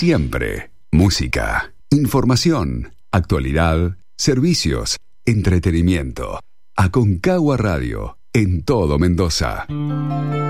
siempre. Música, información, actualidad, servicios, entretenimiento. Aconcagua Radio, en todo Mendoza.